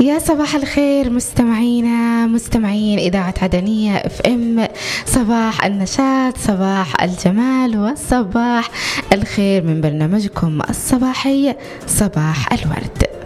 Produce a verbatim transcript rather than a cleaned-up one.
يا صباح الخير مستمعينا مستمعين إذاعة عدنية اف ام. صباح النشاط، صباح الجمال، والصباح الخير من برنامجكم الصباحي صباح الورد.